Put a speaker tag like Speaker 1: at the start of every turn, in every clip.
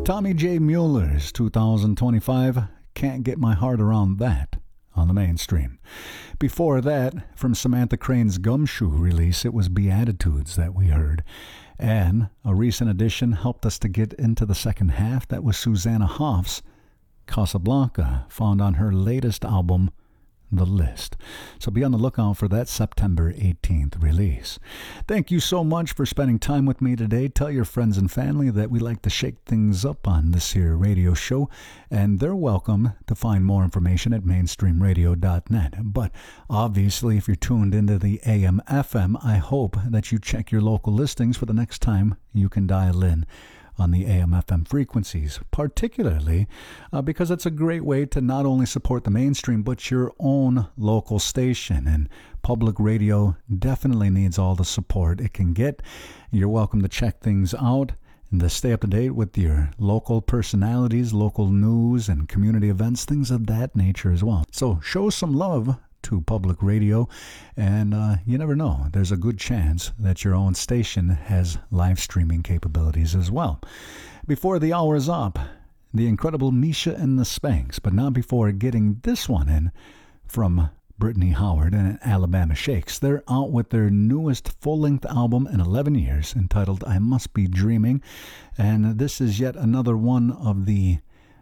Speaker 1: Tommy J. Mueller's 2025, Can't Get My Heart Around That, on the mainstream. Before that, from Samantha Crane's Gumshoe release, it was Beatitudes that we heard. And a recent addition helped us to get into the second half. That was Susanna Hoff's Casablanca, found on her latest album, The List. So be on the lookout for that September 18th release. Thank you so much for spending time with me today. Tell your friends and family that we like to shake things up on this here radio show, and they're welcome to find more information at mainstreamradio.net. But obviously, if you're tuned into the AM FM, I hope that you check your local listings for the next time you can dial in on the AM/FM frequencies, particularly because it's a great way to not only support the mainstream, but your own local station. And public radio definitely needs all the support it can get. You're welcome to check things out and to stay up to date with your local personalities, local news, and community events, things of that nature as well. So show some love to public radio, and you never know, there's a good chance that your own station has live streaming capabilities as well. Before the hour is up, the incredible Misha and the Spanks, but not before getting this one in from Brittany Howard and Alabama Shakes. They're out with their newest full-length album in 11 years, entitled I Must Be Dreaming, and this is yet another one of the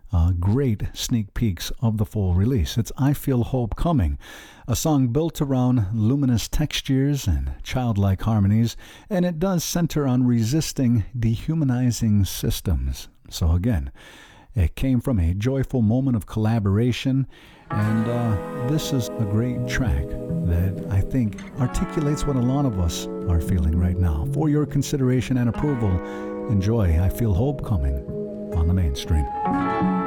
Speaker 1: great sneak peeks of the full release. It's I Feel Hope Coming, a song built around luminous textures and childlike harmonies, and it does center on resisting dehumanizing systems. So again, it came from a joyful moment of collaboration, and this is a great track that I think articulates what a lot of us are feeling right now. For your consideration and approval, enjoy I Feel Hope Coming on the mainstream.